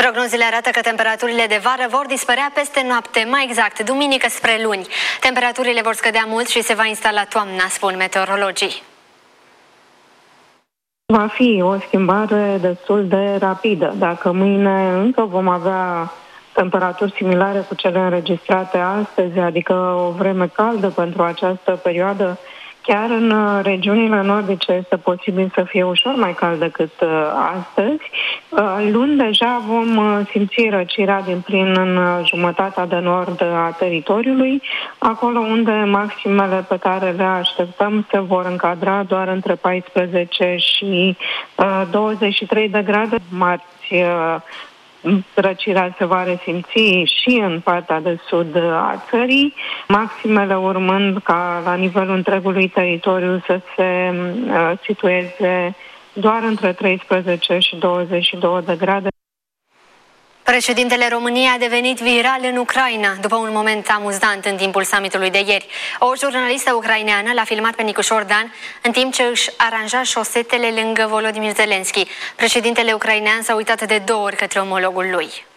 Prognozele arată că temperaturile de vară vor dispărea peste noapte, mai exact, duminică spre luni. Temperaturile vor scădea mult și se va instala toamna, spun meteorologii. Va fi o schimbare destul de rapidă. Dacă mâine încă vom avea temperaturi similare cu cele înregistrate astăzi, adică o vreme caldă pentru această perioadă, chiar în regiunile nordice este posibil să fie ușor mai cald decât astăzi. Luni deja vom simți răcirea din plin în jumătatea de nord a teritoriului, acolo unde maximele pe care le așteptăm se vor încadra doar între 14 și 23 de grade. Marți răcirea se va resimți și în partea de sud a țării, maximele urmând ca la nivelul întregului teritoriu să se situeze doar între 13 și 22 de grade. Președintele României a devenit viral în Ucraina după un moment amuzant în timpul summitului de ieri. O jurnalistă ucraineană l-a filmat pe Nicușor Dan în timp ce își aranja șosetele lângă Volodymyr Zelensky. Președintele ucrainean s-a uitat de 2 ori către omologul lui.